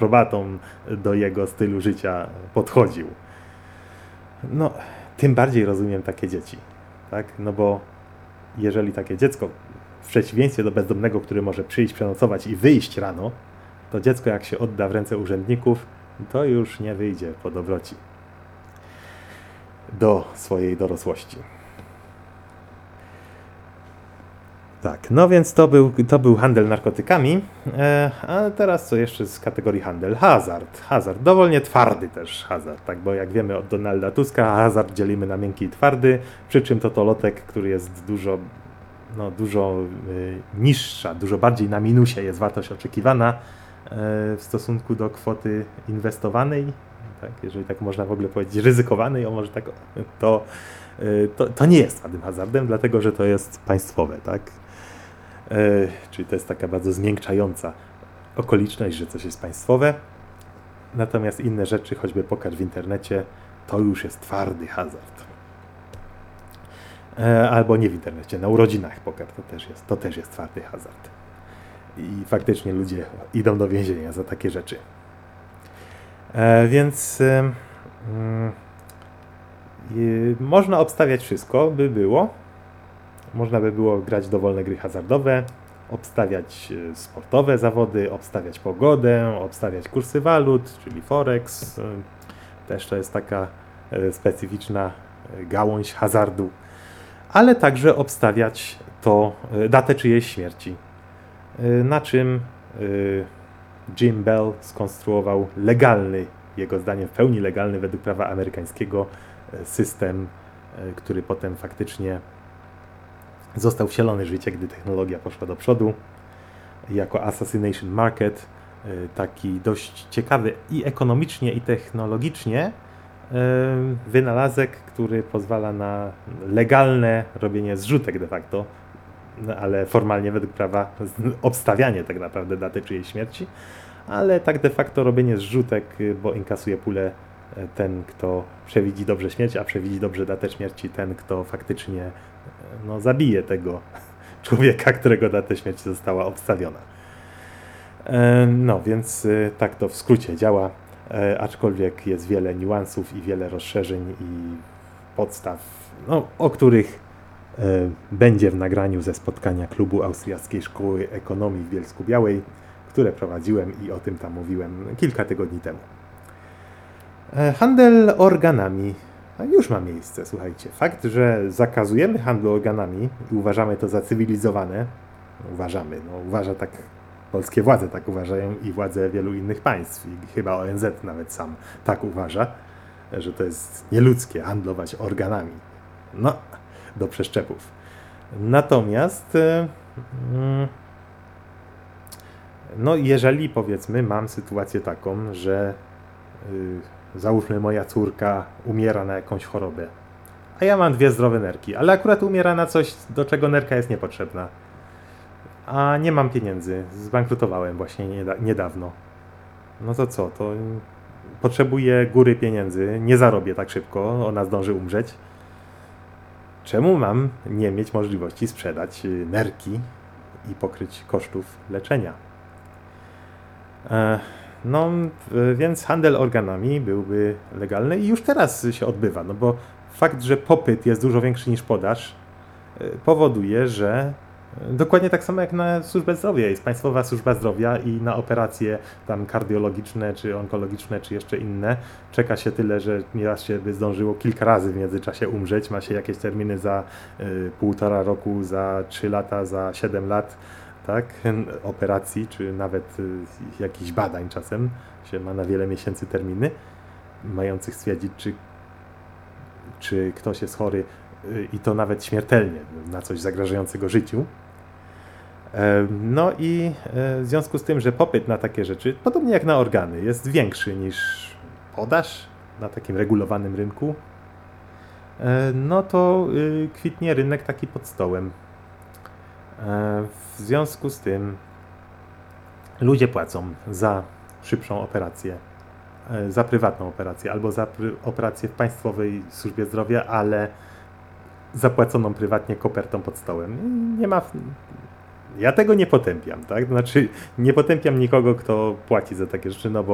aprobatą do jego stylu życia podchodził. No, tym bardziej rozumiem takie dzieci, tak? No bo jeżeli takie dziecko, w przeciwieństwie do bezdomnego, który może przyjść, przenocować i wyjść rano, to dziecko jak się odda w ręce urzędników, to już nie wyjdzie po dobroci do swojej dorosłości. Tak, no więc to był handel narkotykami, a teraz co jeszcze z kategorii handel? Hazard. Dowolnie twardy też hazard, tak, bo jak wiemy od Donalda Tuska, hazard dzielimy na miękki i twardy, przy czym to lotek, który jest dużo niższa, dużo bardziej na minusie jest wartość oczekiwana w stosunku do kwoty inwestowanej, tak, jeżeli tak można w ogóle powiedzieć, ryzykowanej, może tak, to nie jest twardym hazardem, dlatego że to jest państwowe, tak? Czyli to jest taka bardzo zmiękczająca okoliczność, że coś jest państwowe, natomiast inne rzeczy, choćby poker w internecie, to już jest twardy hazard. Albo nie w internecie, na urodzinach poker to też jest twardy hazard. I faktycznie ludzie idą do więzienia za takie rzeczy. Więc można obstawiać wszystko, by było. Można by było grać dowolne gry hazardowe, obstawiać sportowe zawody, obstawiać pogodę, obstawiać kursy walut, czyli forex. Też to jest taka specyficzna gałąź hazardu. Ale także obstawiać datę czyjejś śmierci. Na czym Jim Bell skonstruował legalny, jego zdaniem w pełni legalny według prawa amerykańskiego system, który potem faktycznie został wcielony w życie, gdy technologia poszła do przodu, jako assassination market, taki dość ciekawy i ekonomicznie, i technologicznie wynalazek, który pozwala na legalne robienie zrzutek de facto, ale formalnie według prawa obstawianie tak naprawdę daty czyjejś śmierci, ale tak de facto robienie zrzutek, bo inkasuje pulę ten, kto przewidzi dobrze śmierć, a przewidzi dobrze datę śmierci ten, kto faktycznie zabije tego człowieka, którego data śmierci została obstawiona. No więc tak to w skrócie działa, aczkolwiek jest wiele niuansów i wiele rozszerzeń i podstaw, o których będzie w nagraniu ze spotkania Klubu Austriackiej Szkoły Ekonomii w Bielsku-Białej, które prowadziłem i o tym tam mówiłem kilka tygodni temu. Handel organami już ma miejsce, słuchajcie. Fakt, że zakazujemy handlu organami i uważamy to za cywilizowane, uważa tak, polskie władze tak uważają i władze wielu innych państw, i chyba ONZ nawet sam tak uważa, że to jest nieludzkie handlować organami. Do przeszczepów. Natomiast jeżeli powiedzmy mam sytuację taką, że załóżmy moja córka umiera na jakąś chorobę, a ja mam 2 zdrowe nerki, ale akurat umiera na coś, do czego nerka jest niepotrzebna, a nie mam pieniędzy, zbankrutowałem właśnie niedawno. No to co, to potrzebuję góry pieniędzy, nie zarobię tak szybko, ona zdąży umrzeć. Czemu mam nie mieć możliwości sprzedać nerki i pokryć kosztów leczenia? Więc handel organami byłby legalny i już teraz się odbywa, bo fakt, że popyt jest dużo większy niż podaż, powoduje, że dokładnie tak samo jak na służbę zdrowia, jest Państwowa Służba Zdrowia i na operacje tam kardiologiczne, czy onkologiczne, czy jeszcze inne czeka się tyle, że nieraz się by zdążyło kilka razy w międzyczasie umrzeć, ma się jakieś terminy za 1,5 roku, za 3 lata, za 7 lat, tak, operacji, czy nawet jakichś badań czasem się ma na wiele miesięcy terminy, mających stwierdzić, czy ktoś jest chory i to nawet śmiertelnie, na coś zagrażającego życiu. I w związku z tym, że popyt na takie rzeczy, podobnie jak na organy, jest większy niż podaż na takim regulowanym rynku, to kwitnie rynek taki pod stołem. W związku z tym ludzie płacą za szybszą operację, za prywatną operację albo za operację w Państwowej Służbie Zdrowia, ale zapłaconą prywatnie kopertą pod stołem. Ja tego nie potępiam, tak? Znaczy nie potępiam nikogo, kto płaci za takie rzeczy, bo